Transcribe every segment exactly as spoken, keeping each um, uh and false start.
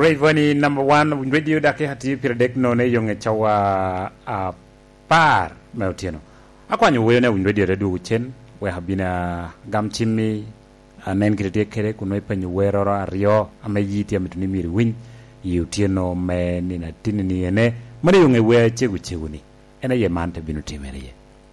Rayvani number one radio dake hati piradek no ne yonge chawa a par meotieno akwanyo weyo ne radio redu chen we habina gamchimi anen krite kere kuno penyo wero ario ameyiti amituni miri win yutieno me ni na tinini ene mane yonge we chegu cheguni ene ye mante binu timere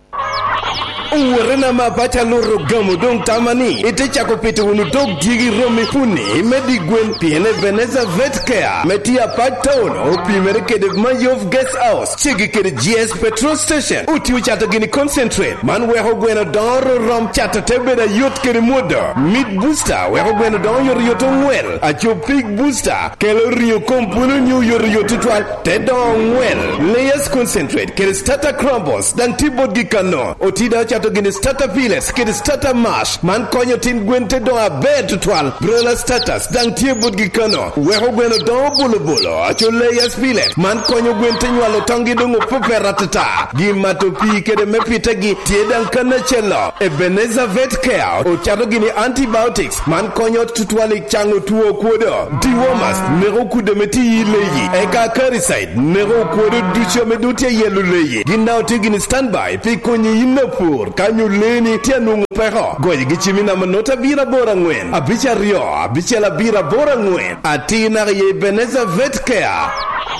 Uwere ma bacha loro gamu dong tamani ite chako pete unu dog digi romi puni medi gwen piene Veneza Vet Care metia pat town opi merike de Mayof Guest House chigi kede G S petrol station uti uchata gini concentrate man weho gwena doro rom chata tebeda yot kede muda mid booster weho gwena don yor yoto well acho pig booster kelo rio kompuno new yor yoto twal te don well layers concentrate kede starter crumbles dan tibod gikano otida to gini starter piles kid starter mash man konyo tin gwente do a bed twal brola status dang tie budgi kano weho gweno do bulu bulu acho layers piles man konyo gwente nywalo tongi dungu pupe ratata gi matopi kede mepite gi tie dang kana chelo Ebeneza Vet Care o chato gini antibiotics man konyo tutwali chango tuo kuodo dewormers nero kude meti yileyi eka caricide nero kuodo ducho medutia yelu leyi ginao tigini standby pi konyi inapur kanyo leni tia nungu peho goji gichimi na manota bira bora ngwen abicha rio abicha la bira bora ngwen atina ye Ebeneza Vet Care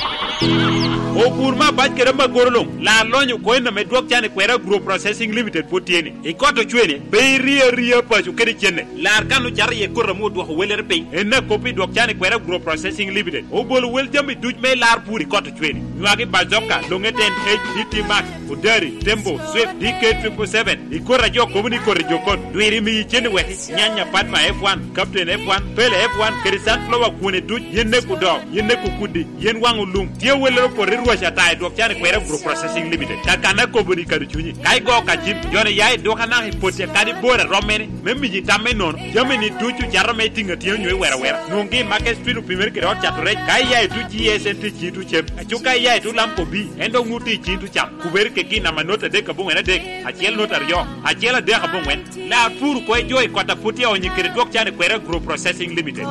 o kurma baj kere ma gorlong la lonyo ko na me dok chane kwera group processing limited potiene e koto chwene be ria ria pa ju kere chene la kanu jar ye korra mo do weler pe en na kopi dok chane kwera group processing limited o bol wel jami duj me lar puri koto chwene nyagi bajoka longeten H D Max Udari Tembo Swift D K seven seven e korra jo komuni korra jo kon duiri mi chene weti nyanya patma F one captain F one pele F one kere sunflower kune duj yenne ku do yenne ku kudi yen wangu lum tie welero por ruwa tai dok chane kwera group processing limited kakana kobuni kadu chunyi kai go ka jip jone yai doka na hipote kadi bora romene memmi ji tamme non jameni tuchu jarame tinga tiyo nywe wera wera nungi market street primer kero chature kai yai tu G S N T chitu chem achuka yai tu lampo bi endo nguti chitu cham kuber ke kina manota de ka bungena de achiel nota ryo achiel de ka bungen la pur ko joy kota puti onyi kere dok chane kwera group processing limited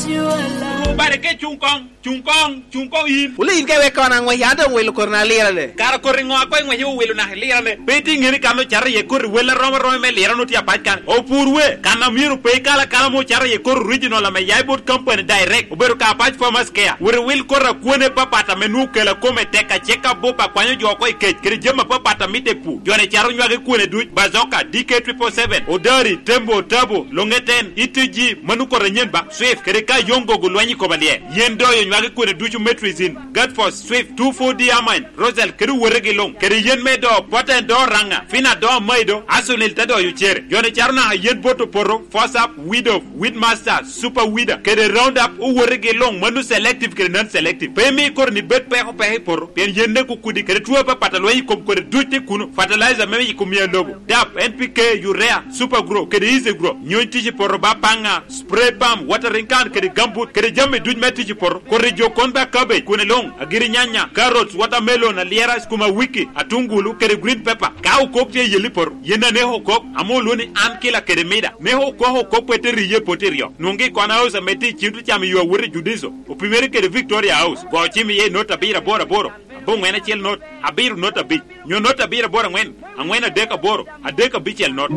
bare ke chungkong chungkong chungkong yin uli ke we kona ngwe yado welo korna lira le kara koringo akoy ngwe yu welo na lira le beti ngiri kano chara ye kor wela romo romo me lira no tia patkan o purwe kana miru pe kala kala mo chara ye kor original la me yaibot company direct oberu ka patch farmers care wure wil korra kuone papata menu kala kome teka cheka bopa kwanyo jo koy kech kiri jema papata mite pu jone charo nywage kuone duj bazoka D K seven seven Odari Tembo Tabo Longeten I T G manu korra nyenba Swift kiri ka yongo gulwanyi kobalie yendo yo nywage kuone duju metrizin Godforce Swift two four Diamond Rosel kiri werege long kiri yen me do poten do ranga fina do maido asunil tado yu chere yone charna yen boto poro force up widow with master super widow kiri round up u werege long manu selective kiri non selective pemi kor ni bet peho pehe poro pen yen ne kukudi kiri tuwa pa patalo yi kom kore dute kuno fertilizer meme yi kumia lobo dap N P K urea super grow kiri easy grow nyon tiji poro ba panga spray palm watering can kiri gambut kiri jame duj me tiji poro kori jo konba cabbage kune long agiri nyanya carrots watermelon aliera skuma wiki atungulu kere green pepper ka ukopte yeli por yena ne hokok amoloni an kila kere meda ne hokko hokko peteri ye poterio nungi kona house meti chintu chami yo wuri judizo o primeri kere Victoria House go chimi ye nota bira bora boro bo ngena chel not abiru nota bi nyo nota bira bora ngwen angwena deka boro adeka bichel not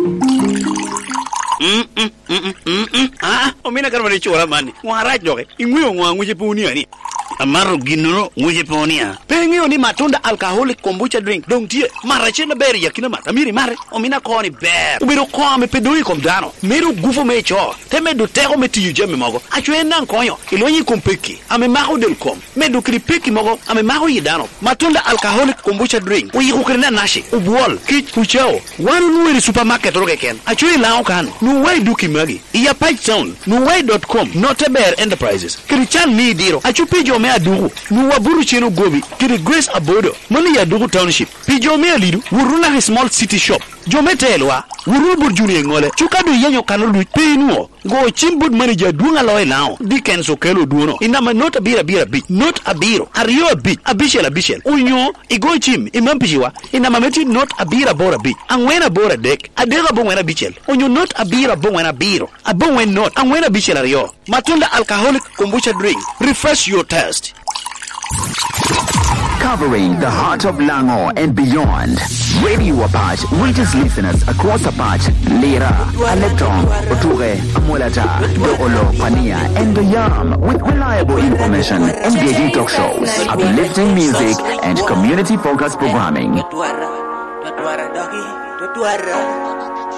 mm mm mm mm ah o mina karmani chora mani ngwara joge ingwiyo ngwangu jepuni ani amaro ginoro nguje ponia pengi oni matunda alcoholic kombucha drink dong tie mara chena beri yakina mata miri mare omina koni ber ubiro kome pedoi kom dano meru gufo mecho teme do tego meti yuje me mogo achwe nan konyo ilonyi kompeki ame maho del kom medu kripeki mogo ame maho yidano matunda alcoholic kombucha drink uyi kukrena nashi ubwol kich kuchao wanu nuweri supermarket roge ken achwe lao kan nuwei duki magi iya page town nuwei dot com noteber enterprises krichan ni diro achupijo me adugu nuwa buru cheno gobi kiri Grace Abodo mani ya dugu township pijo me alidu wuruna small city shop Jometelwa, Urubur Junior Ngole, Chukadu Yanyo Kanalu, Pino, go Chimbud manager Dunga Loy now, Dickens Okelo Duno, Inama not a beer, a beer, a bit, not a beer, are you a bit, a bishel, a bishel, Unyo, Igo Chim, Imampiwa, Inamameti not a beer, a bora bit, and when a bora deck, a dega bon when a bichel, Unyo not a beer, a bon when a beer, a bon when not, and when a bichel are yo, Matunda alcoholic kombucha drink, refresh your taste. Covering the heart of Lango and beyond. Radio Apache reaches listeners across Apache, Lira, Aletong, Oture, Amolata, Doolo, Pania, and the Yam with reliable information, engaging talk shows, uplifting music, and community-focused programming.